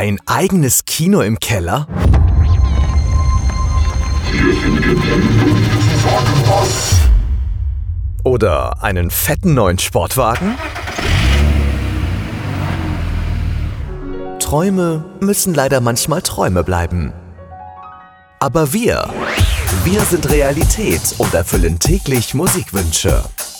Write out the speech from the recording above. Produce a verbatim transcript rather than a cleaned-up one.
Ein eigenes Kino im Keller? Oder einen fetten neuen Sportwagen? Träume müssen leider manchmal Träume bleiben. Aber wir, wir sind Realität und erfüllen täglich Musikwünsche.